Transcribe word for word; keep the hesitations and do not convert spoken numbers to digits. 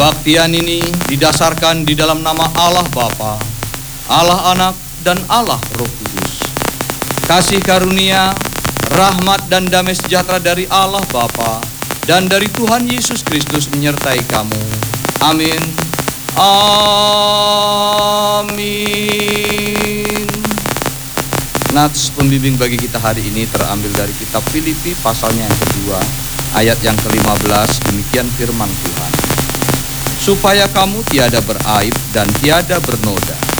Kebaktian ini didasarkan di dalam nama Allah Bapa, Allah Anak, dan Allah Roh Kudus. Kasih karunia, rahmat dan damai sejahtera dari Allah Bapa dan dari Tuhan Yesus Kristus menyertai kamu. Amin. Amin. Nats pembimbing bagi kita hari ini terambil dari kitab Filipi pasalnya yang kedua, ayat yang kelima belas. Demikian firman Tuhan. Supaya kamu tiada beraib dan tiada bernoda